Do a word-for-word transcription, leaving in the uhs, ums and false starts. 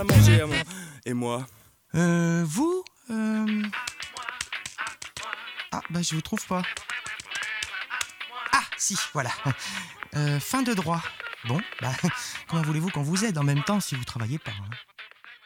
à manger à mon... Et moi? Euh, vous euh... Ah, bah je vous trouve pas. Ah, si, voilà. Euh, fin de droit. Bon, bah, comment voulez-vous qu'on vous aide en même temps si vous travaillez pas, hein?